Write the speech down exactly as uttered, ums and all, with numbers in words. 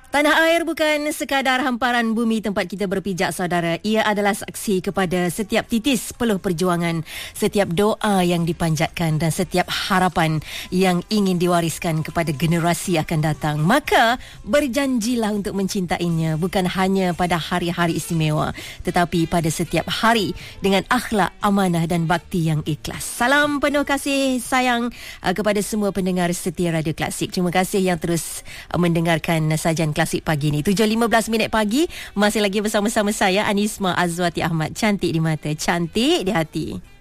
Tanah air bukan sekadar hamparan bumi tempat kita berpijak, saudara. Ia adalah saksi kepada setiap titis peluh perjuangan, setiap doa yang dipanjatkan dan setiap harapan yang ingin diwariskan kepada generasi akan datang. Maka berjanjilah untuk mencintainya bukan hanya pada hari-hari istimewa, tetapi pada setiap hari dengan akhlak, amanah dan bakti yang ikhlas. Salam penuh kasih sayang uh, kepada semua pendengar setia Radio Klasik. Terima kasih yang terus uh, mendengarkan sajian Klasik pagi ni. tujuh lima belas minit pagi, masih lagi bersama-sama saya Anisma Azwati Ahmad. Cantik di mata, cantik di hati.